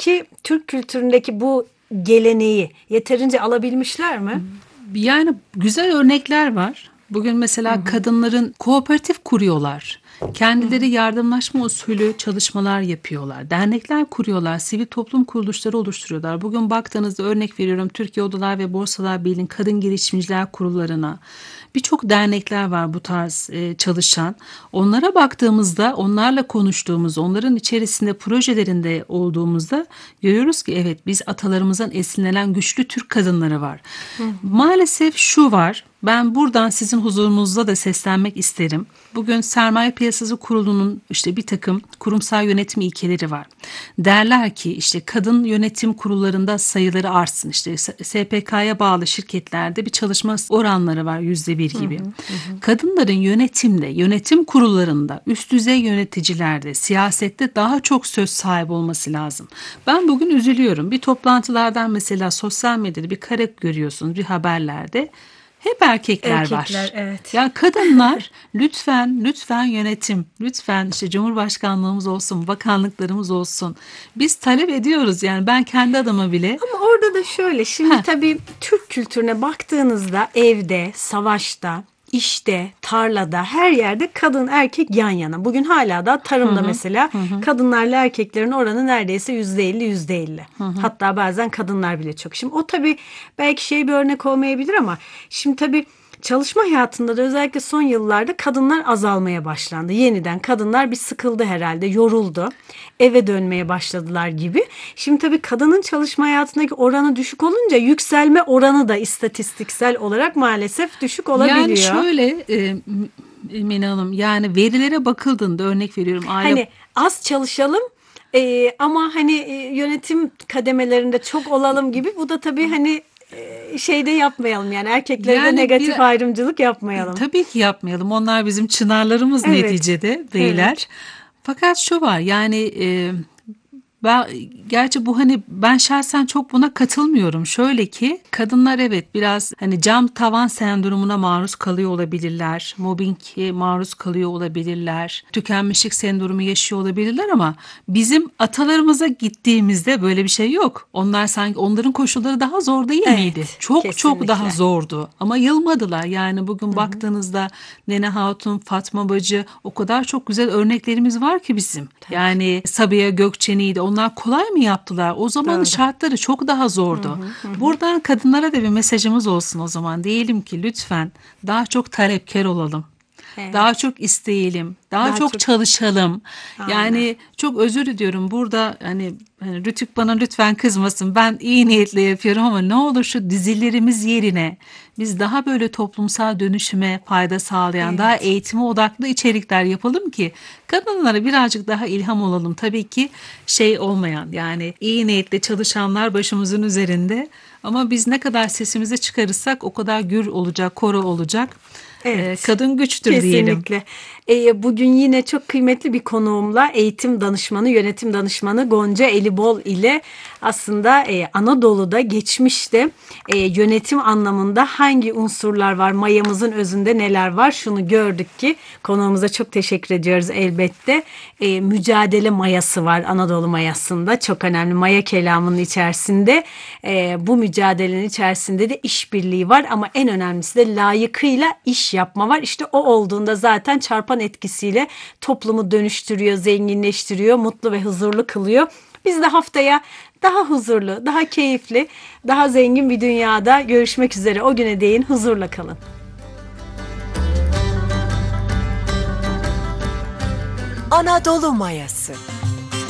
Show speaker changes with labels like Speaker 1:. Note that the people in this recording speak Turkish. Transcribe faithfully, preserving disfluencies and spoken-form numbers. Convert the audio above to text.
Speaker 1: peki Türk kültüründeki bu geleneği yeterince alabilmişler mi?
Speaker 2: Yani güzel örnekler var. Bugün mesela hı hı. kadınların kooperatif kuruyorlar. Kendileri yardımlaşma usulü çalışmalar yapıyorlar. Dernekler kuruyorlar. Sivil toplum kuruluşları oluşturuyorlar. Bugün baktığınızda örnek veriyorum Türkiye Odalar ve Borsalar Birliği'nin kadın girişimciler kurullarına birçok dernekler var bu tarz e, çalışan. Onlara baktığımızda, onlarla konuştuğumuz, onların içerisinde projelerinde olduğumuzda görüyoruz ki evet biz atalarımızdan esinlenen güçlü Türk kadınları var. Hı. Maalesef şu var. Ben buradan sizin huzurunuzda da seslenmek isterim. Bugün Sermaye Piyasası Kurulu'nun işte bir takım kurumsal yönetim ilkeleri var. Derler ki işte kadın yönetim kurullarında sayıları artsın. İşte S P K'ya bağlı şirketlerde bir çalışma oranları var yüzde bir gibi. Hı hı, hı. Kadınların yönetimde, yönetim kurullarında, üst düzey yöneticilerde, siyasette daha çok söz sahibi olması lazım. Ben bugün üzülüyorum. Bir toplantılardan mesela sosyal medyada bir kare görüyorsunuz bir haberlerde. Hep erkekler, erkekler var.
Speaker 1: Evet.
Speaker 2: Ya kadınlar lütfen lütfen yönetim, lütfen işte Cumhurbaşkanlığımız olsun, bakanlıklarımız olsun. Biz talep ediyoruz yani ben kendi adıma bile.
Speaker 1: Ama orada da şöyle şimdi Heh. tabii Türk kültürüne baktığınızda evde, savaşta, işte, tarlada her yerde kadın erkek yan yana. Bugün hala da tarımda hı hı, mesela hı. kadınlarla erkeklerin oranı neredeyse yüzde elli yüzde elli. Hatta bazen kadınlar bile çok. Şimdi o tabii belki şey bir örnek olmayabilir ama şimdi tabii çalışma hayatında da özellikle son yıllarda kadınlar azalmaya başlandı. Yeniden kadınlar bir sıkıldı herhalde, yoruldu. Eve dönmeye başladılar gibi. Şimdi tabii kadının çalışma hayatındaki oranı düşük olunca yükselme oranı da istatistiksel olarak maalesef düşük olabiliyor.
Speaker 2: Yani şöyle e, Emine Hanım yani verilere bakıldığında örnek veriyorum. Aile...
Speaker 1: Hani az çalışalım. Ee, ama hani e, yönetim kademelerinde çok olalım gibi bu da tabii hani şeyde yapmayalım yani erkeklere yani de negatif bir, ayrımcılık yapmayalım.
Speaker 2: Tabii ki yapmayalım. Onlar bizim çınarlarımız evet. neticede beyler. Evet. Fakat şu var yani e, ben gerçi bu hani ben şahsen çok buna katılmıyorum. Şöyle ki kadınlar evet biraz hani cam tavan sendromuna maruz kalıyor olabilirler. Mobbinge maruz kalıyor olabilirler. Tükenmişlik sendromu yaşıyor olabilirler ama bizim atalarımıza gittiğimizde böyle bir şey yok. Onlar sanki onların koşulları daha zor değil evet, miydi? Çok kesinlikle. Çok daha zordu ama yılmadılar. Yani bugün Hı-hı. baktığınızda Nene Hatun, Fatma Bacı o kadar çok güzel örneklerimiz var ki bizim. Tabii. Yani Sabiha Gökçen'iydi. Onlar kolay mı yaptılar? O zamanın Doğru. şartları çok daha zordu. Hı hı hı. Buradan kadınlara da bir mesajımız olsun o zaman. Diyelim ki lütfen daha çok talepkar olalım. Evet. Daha çok isteyelim. Daha, daha çok, çok çalışalım. Aynen. Yani çok özür diliyorum. Burada hani, hani Rütük bana lütfen kızmasın. Ben iyi niyetle yapıyorum ama ne olur şu dizilerimiz yerine biz daha böyle toplumsal dönüşüme fayda sağlayan, evet. daha eğitime odaklı içerikler yapalım ki kadınlara birazcık daha ilham olalım. Tabii ki şey olmayan yani iyi niyetle çalışanlar başımızın üzerinde ama biz ne kadar sesimizi çıkarırsak o kadar gür olacak, koro olacak. Evet, kadın güçtür
Speaker 1: kesinlikle.
Speaker 2: diyelim.
Speaker 1: Kesinlikle. Ee, bugün yine çok kıymetli bir konuğumla eğitim danışmanı, yönetim danışmanı Gonca Elibol ile aslında e, Anadolu'da geçmişte e, yönetim anlamında hangi unsurlar var, mayamızın özünde neler var şunu gördük ki konuğumuza çok teşekkür ediyoruz elbette. E, mücadele mayası var Anadolu mayasında çok önemli maya kelamının içerisinde. E, bu mücadelenin içerisinde de işbirliği var ama en önemlisi de layıkıyla iş yapma var. İşte o olduğunda zaten çarpan etkisiyle toplumu dönüştürüyor, zenginleştiriyor, mutlu ve huzurlu kılıyor. Biz de haftaya daha huzurlu, daha keyifli, daha zengin bir dünyada görüşmek üzere. O güne değin huzurla kalın.
Speaker 3: Anadolu Mayası.